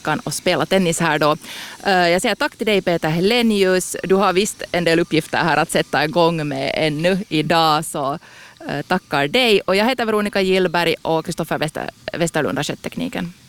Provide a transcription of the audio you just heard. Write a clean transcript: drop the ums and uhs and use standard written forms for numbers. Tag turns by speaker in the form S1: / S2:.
S1: veckan och spela tennis här då. Jag säger tack till dig Peter Helenius. Du har visst en del uppgifter här att sätta igång med ännu idag, så tackar dig. Och jag heter Veronica Gillberg och Kristoffer Westerlund har skött tekniken.